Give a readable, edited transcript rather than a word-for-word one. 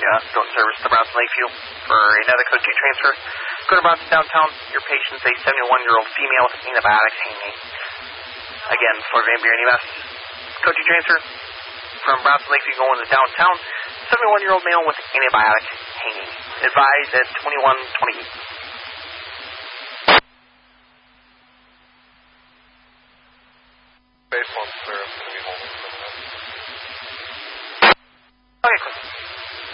don't service the Bronson Lakeview. For another code 2 transfer, go to Bronson downtown. Your patient's a 71-year-old female with antibiotics hanging. Again, for Van Buren EMS, code 2 transfer from Bronson Lakeview going to downtown. 71-year-old male with antibiotic hanging. Advised at 2128. Base 1, sir. I'm going to be home.